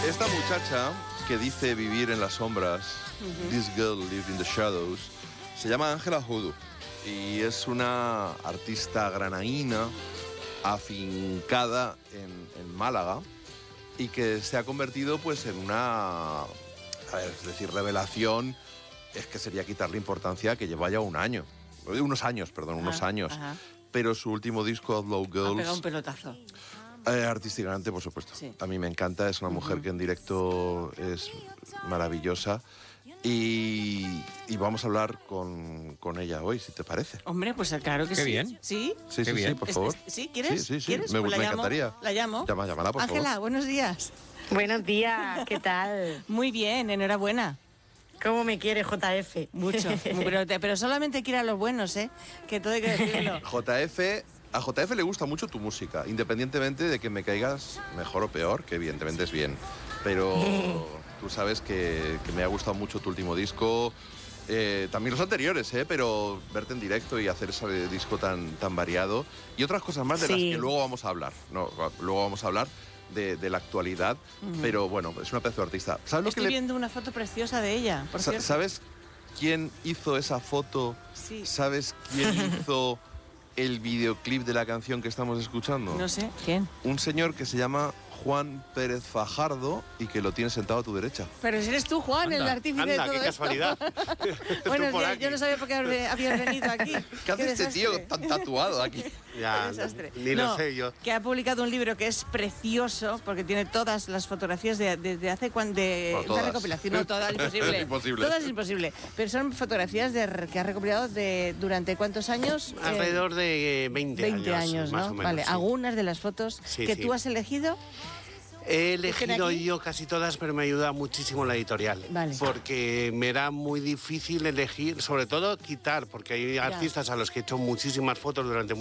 Esta muchacha que dice vivir en las sombras, This girl lived in the shadows, se llama Ángela Hoodoo y es una artista granaína afincada en Málaga y que se ha convertido pues en una, revelación. Es que sería quitarle importancia, que lleva ya unos años. Ajá. Pero su último disco, Outlaw Ha Girls, pegado un pelotazo. artísticamente, por supuesto. Sí. A mí me encanta, es una mujer que en directo es maravillosa. Y vamos a hablar con ella hoy, si te parece. Hombre, pues claro que Qué sí. bien. ¿Sí? Sí, Qué bien. por favor. ¿Sí? ¿Quieres? Sí. ¿Quieres? Me Pues me encantaría. ¿La llamo? Llámala, por Ángela, favor. buenos días. Buenos días, ¿qué tal? Muy bien, enhorabuena. ¿Cómo me quiere JF? Mucho. pero solamente quiere a los buenos, ¿eh? Que todo hay que decirlo. A JF le gusta mucho tu música, independientemente de que me caigas mejor o peor, que evidentemente es bien. Pero tú sabes que me ha gustado mucho tu último disco, también los anteriores, pero verte en directo y hacer ese disco tan variado y otras cosas más de las que luego vamos a hablar. Luego vamos a hablar de la actualidad, pero bueno, es una pedazo de artista. ¿Sabes Estoy viendo una foto preciosa de ella, por cierto. ¿Sabes quién hizo esa foto? Sí. ¿Sabes quién hizo el videoclip de la canción que estamos escuchando? No sé, ¿quién? Un señor que se llama Juan Pérez Fajardo y que lo tiene sentado a tu derecha. Pero si eres tú, Juan, el artífice de todo qué esto. casualidad. Buenos días, yo no sabía por qué habías venido aquí. ¿Qué hace este desastre. tío tan tatuado aquí? Ya, Qué desastre. ni lo sé yo. Que ha publicado un libro que es precioso porque tiene todas las fotografías desde hace cuando Bueno, todas. una recopilación, no todas, imposible. Imposible. Todas imposible. Pero son fotografías que ha recopilado durante ¿cuántos años? Alrededor de 20 años, más ¿no? o menos. Vale, sí. algunas de las fotos Sí, que sí. tú has elegido. He elegido aquí? yo casi todas, pero me ayuda muchísimo la editorial. Vale. Porque me era muy difícil elegir, sobre todo quitar, porque hay artistas a los que he hecho muchísimas fotos durante